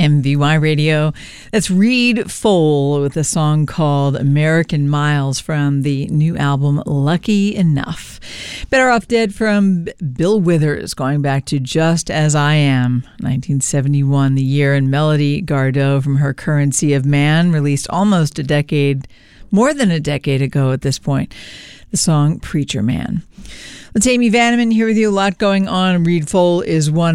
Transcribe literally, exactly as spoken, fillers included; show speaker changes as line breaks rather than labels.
M V Y Radio. That's Reed Fole with a song called American Miles from the new album Lucky Enough. Better Off Dead from Bill Withers, going back to Just As I Am, nineteen seventy-one, the year, and Melody Gardot from her Currency of Man, released almost a decade, more than a decade ago at this point, the song Preacher Man. It's Amy Vanneman here with you. A lot going on. Reed Fole is one